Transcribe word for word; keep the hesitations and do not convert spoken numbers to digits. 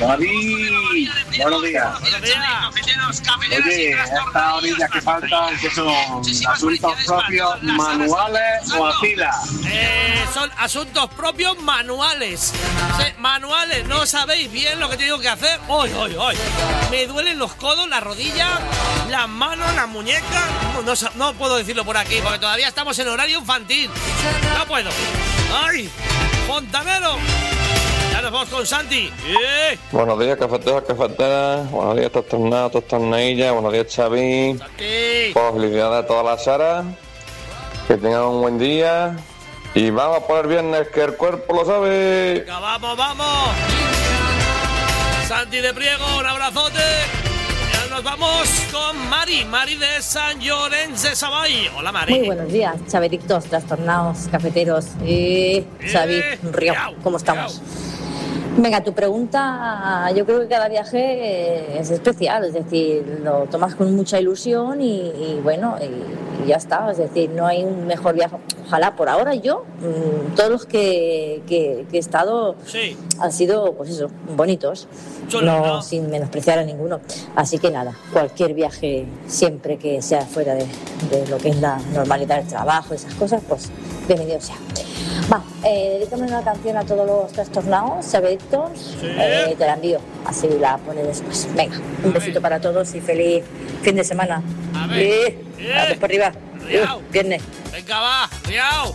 David, buenos días. Buenos días. Oye, estas orillas que faltan, que son asuntos propios, manuales o a fila. Eh, son asuntos propios manuales. Sí, manuales, no sabéis bien lo que tengo que hacer. Hoy, hoy, hoy. Me duelen los codos, las rodillas, las manos, las muñecas. No, no, no puedo decirlo por aquí porque todavía estamos en horario infantil. No puedo. ¡Ay! ¡Fontanero! Ya nos vamos con Santi. ¡Eh! Buenos días, cafeteros, cafeteras. Buenos días, trastornados, trastornadillas. Buenos días, Xavi. Santi. Pues felicidades a todas las Saras. Que tengan un buen día. Y vamos por el viernes, que el cuerpo lo sabe. Venga, vamos, vamos. Santi de Priego, un abrazote. Ya nos vamos con Mari. Mari de San Llorenç de Savall. Hola, Mari. Muy buenos días, Xaverictos, trastornados, cafeteros. Eh, Xavi, Río, ¿cómo estamos? Venga, tu pregunta, yo creo que cada viaje es especial, es decir, lo tomas con mucha ilusión y, y bueno, y, y ya está, es decir, no hay un mejor viaje. Ojalá, por ahora yo, mmm, todos los que, que, que he estado sí. han sido, pues eso, bonitos, Chulo, no, ¿no? sin menospreciar a ninguno. Así que nada, cualquier viaje, siempre que sea fuera de, de lo que es la normalidad del trabajo, esas cosas, pues bienvenido sea. Va, eh, dedícame una canción a todos los trastornados, Xaverictos, sí. eh, te la envío, así la pone después. Venga, un besito ver. para todos y feliz fin de semana. A ver. Eh, eh. Vamos por arriba. Riau. Uh, viernes. Venga, va, Riau.